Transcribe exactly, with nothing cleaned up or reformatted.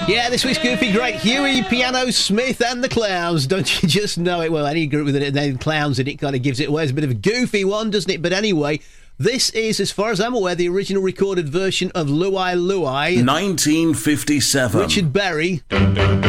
Yeah, this week's Goofy Great, Huey, Piano Smith and the Clowns. Don't you just know it? Well, any group with a name Clowns in it kind of gives it away. It's a bit of a goofy one, doesn't it? But anyway, this is, as far as I'm aware, the original recorded version of Luai Luai. nineteen fifty-seven. Richard Berry.